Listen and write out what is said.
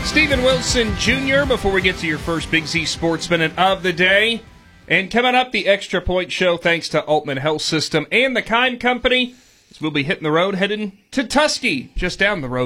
Steven Wilson Jr. before we get to your first Big Z Sports Minute of the day. And coming up, the Extra Point Show, thanks to Altman Health System and the Kind Company. We'll be hitting the road, heading to Tusky, just down the road.